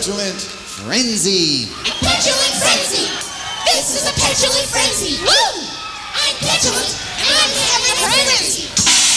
petulant frenzy. A petulant frenzy. This is a petulant frenzy. Woo! I'm petulant and I'm having a frenzy.